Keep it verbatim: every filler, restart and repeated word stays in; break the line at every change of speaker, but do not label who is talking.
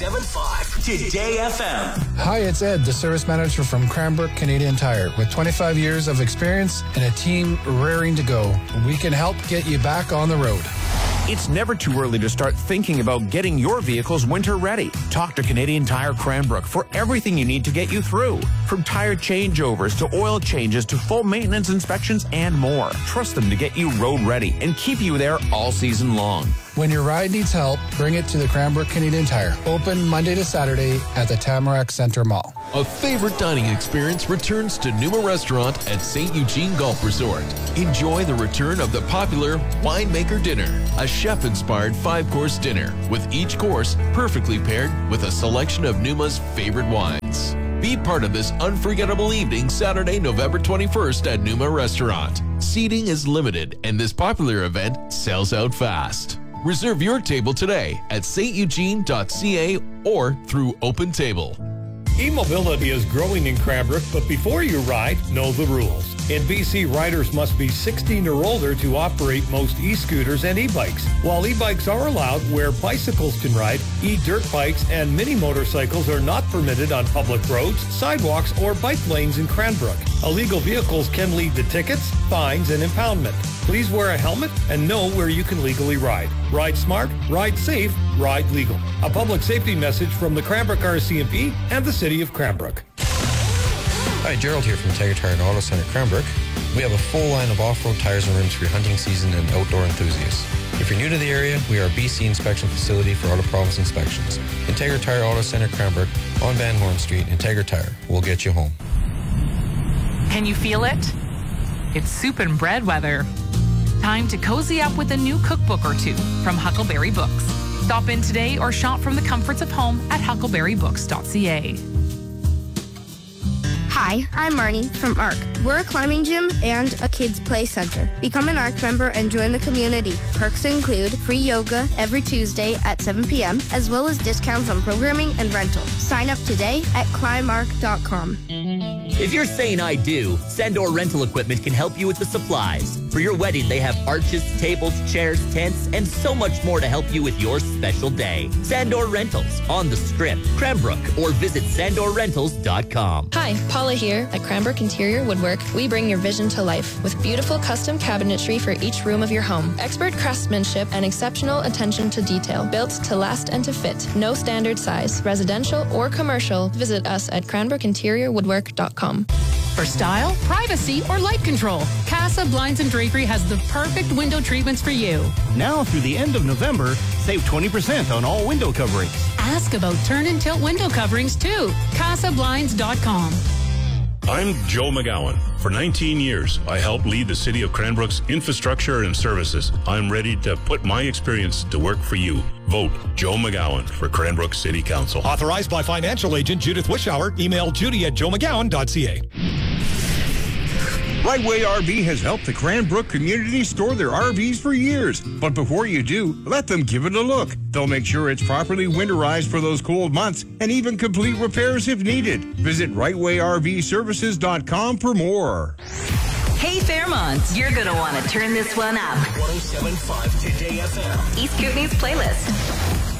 seven point five Today F M.
Hi, it's Ed, the service manager from Cranbrook Canadian Tire. With twenty-five years of experience and a team raring to go, we can help get you back on the road.
It's never too early to start thinking about getting your vehicles winter ready. Talk to Canadian Tire Cranbrook for everything you need to get you through. From tire changeovers to oil changes to full maintenance inspections and more. Trust them to get you road ready and keep you there all season long.
When your ride needs help, bring it to the Cranbrook Canadian Tire. Open Monday to Saturday at the Tamarack Centre Mall.
A favorite dining experience returns to Numa Restaurant at Saint Eugene Golf Resort. Enjoy the return of the popular Winemaker Dinner, a chef-inspired five-course dinner, with each course perfectly paired with a selection of Numa's favorite wines. Be part of this unforgettable evening Saturday, November twenty-first at Numa Restaurant. Seating is limited and this popular event sells out fast. Reserve your table today at s t eugene dot c a or through Open Table.
E-mobility is growing in Cranbrook, but before you ride, know the rules. In B C, riders must be sixteen or older to operate most e-scooters and e-bikes. While e-bikes are allowed where bicycles can ride, e-dirt bikes and mini motorcycles are not permitted on public roads, sidewalks, or bike lanes in Cranbrook. Illegal vehicles can lead to tickets, fines, and impoundment. Please wear a helmet and know where you can legally ride. Ride smart, ride safe, ride legal. A public safety message from the Cranbrook R C M P and the City of Cranbrook.
Hi, Gerald here from Tiger Tire and Auto Centre Cranbrook. We have a full line of off-road tires and rims for your hunting season and outdoor enthusiasts. If you're new to the area, we are a B C inspection facility for out of province inspections. Integra Tire Auto Centre Cranbrook on Van Horn Street. Integra Tire will get you home.
Can you feel it? It's soup and bread weather. Time to cozy up with a new cookbook or two from Huckleberry Books. Stop in today or shop from the comforts of home at huckleberry books dot c a.
Hi, I'm Marnie from ARC. We're a climbing gym and a kids play center. Become an ARC member and join the community. Perks include free yoga every Tuesday at seven p.m. as well as discounts on programming and rental. Sign up today at climb arc dot com.
If you're saying I do, Sandor Rental Equipment can help you with the supplies. For your wedding, they have arches, tables, chairs, tents, and so much more to help you with your special day. Sandor Rentals, on the Strip, Cranbrook, or visit sandor rentals dot com.
Hi, Paula here at Cranbrook Interior Woodwork. We bring your vision to life with beautiful custom cabinetry for each room of your home. Expert craftsmanship and exceptional attention to detail. Built to last and to fit. No standard size. Residential or commercial. Visit us at cranbrook interior woodwork dot com.
For style, privacy, or light control, Casa Blinds and Drapery has the perfect window treatments for you.
Now through the end of November, save twenty percent on all window coverings.
Ask about turn and tilt window coverings too. casa blinds dot com.
I'm Joe McGowan. For nineteen years, I helped lead the City of Cranbrook's infrastructure and services. I'm ready to put my experience to work for you. Vote Joe McGowan for Cranbrook City Council.
Authorized by financial agent Judith Wishour. Email judy at joe mcgowan dot c a.
Rightway R V has helped the Cranbrook community store their R Vs for years. But before you do, let them give it a look. They'll make sure it's properly winterized for those cold months and even complete repairs if needed. Visit rightway r v services dot com for more.
Hey Fairmont, you're going to want to turn this one up.
one oh seven point five Today F M.
East Kootenay's playlist.